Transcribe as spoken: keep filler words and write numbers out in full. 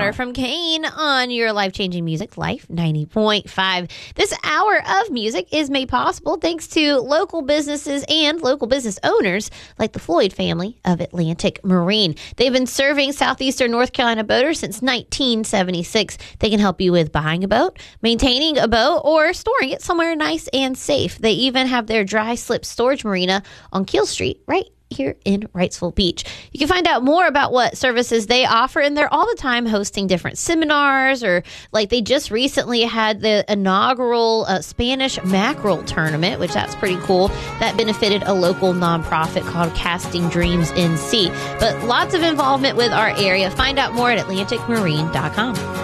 Water from Kane on your life-changing music, Life ninety point five. This hour of music is made possible thanks to local businesses and local business owners like the Floyd family of Atlantic Marine. They've been serving southeastern North Carolina boaters since nineteen seventy-six. They can help you with buying a boat, maintaining a boat, or storing it somewhere nice and safe. They even have their dry slip storage marina on Keel Street right here in Wrightsville Beach. You can find out more about what services they offer, and they're all the time hosting different seminars, or like they just recently had the inaugural uh, Spanish mackerel tournament, which that's pretty cool. That benefited a local nonprofit called Casting Dreams in Sea. But lots of involvement with our area. Find out more at atlantic marine dot com.